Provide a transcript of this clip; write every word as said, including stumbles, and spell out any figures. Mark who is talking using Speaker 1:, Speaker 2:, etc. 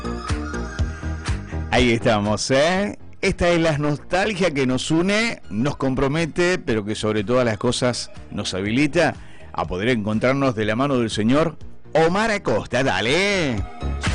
Speaker 1: Ahí estamos, ¿eh? Esta es la nostalgia que nos une, nos compromete, pero que sobre todas las cosas nos habilita a poder encontrarnos de la mano del señor Omar Acosta. Dale.